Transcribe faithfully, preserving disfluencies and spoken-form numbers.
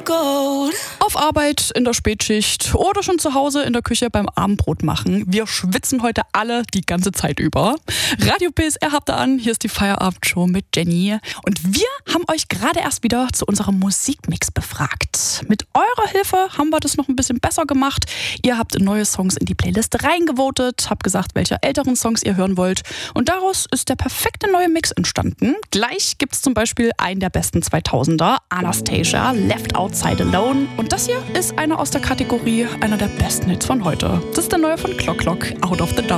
Auf Arbeit, in der Spätschicht oder schon zu Hause in der Küche beim Abendbrot machen. Wir schwitzen heute alle die ganze Zeit über. Radio P S R habt ihr an, hier ist die Feierabendshow mit Jenny. Und wir haben euch gerade erst wieder zu unserem Musikmix befragt. Mit eurer Hilfe haben wir das noch ein bisschen besser gemacht. Ihr habt neue Songs in die Playlist reingevotet, habt gesagt, welche älteren Songs ihr hören wollt. Und daraus ist der perfekte neue Mix entstanden. Gleich gibt es zum Beispiel einen der besten zweitausender, Anastacia, Left Outside Alone. Und das hier ist einer aus der Kategorie einer der besten Hits von heute. Das ist der neue von Clock Clock, Out of the Dark.